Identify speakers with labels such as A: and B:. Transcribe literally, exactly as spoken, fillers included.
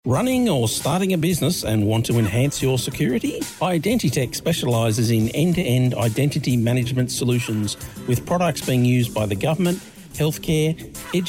A: Running or starting a business and want to enhance your security? Identitech specialises in end-to-end identity management solutions with products being used by the government, healthcare, education,